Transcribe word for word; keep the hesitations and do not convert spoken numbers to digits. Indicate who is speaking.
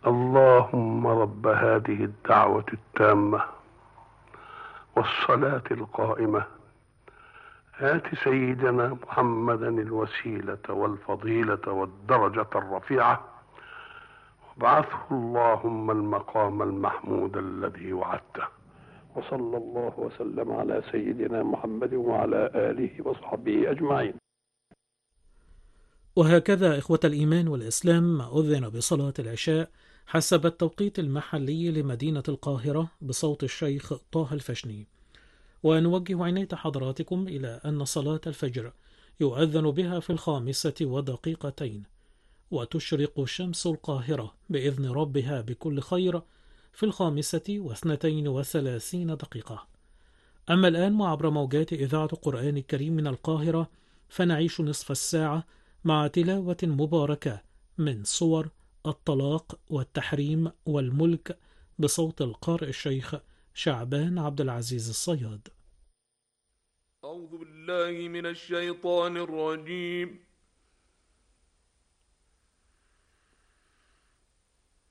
Speaker 1: اللهم رب هذه الدعوة التامة والصلاة القائمة آت سيدنا محمدا الوسيلة والفضيلة والدرجة الرفيعة وابعثه اللهم المقام المحمود الذي وعدته. وصلى الله وسلم على سيدنا محمد وعلى آله وصحبه أجمعين.
Speaker 2: وهكذا إخوة الإيمان والإسلام أذن بصلاة العشاء حسب التوقيت المحلي لمدينة القاهرة بصوت الشيخ طه الفشني. ونوجه عناية حضراتكم إلى أن صلاة الفجر يؤذن بها في الخامسة ودقيقتين، وتشرق شمس القاهرة بإذن ربها بكل خير في الخامسة واثنتين وثلاثين دقيقة. أما الآن وعبر موجات إذاعة القرآن الكريم من القاهرة فنعيش نصف الساعة مع تلاوة مباركة من صور الطلاق والتحريم والملك بصوت القارئ الشيخ شعبان عبد العزيز الصياد.
Speaker 3: أعوذ بالله من الشيطان الرجيم.